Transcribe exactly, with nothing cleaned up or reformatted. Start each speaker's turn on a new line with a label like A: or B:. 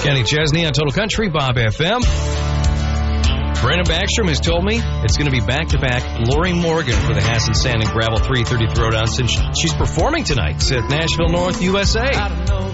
A: Kenny Chesney on Total Country, Bob F M. Brandon Backstrom has told me it's going to be back-to-back Lori Morgan for the Hassan Sand and Gravel three thirty Throwdown since she's performing tonight at Nashville North, U S A.